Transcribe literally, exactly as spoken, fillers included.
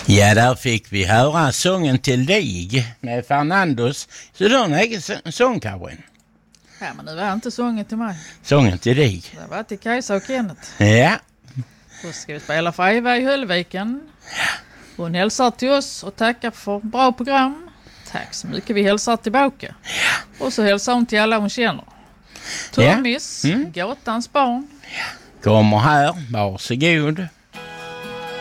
Ja, där fick vi höra sången till dig med Fernandos. Så du har en egen sång, Karin? Ja, men det var inte sången till mig. Sången till dig? Det var till Kajsa och Kenneth. Ja. Då ska vi spela för Eva i Höllviken. Hon hälsar till oss och tackar för bra program. Tack så mycket, vi hälsar tillbaka. Ja. Och så hälsar hon till alla hon känner. Tommis, ja. mm. Gåtans barn. Ja. Kommer här, varsågod.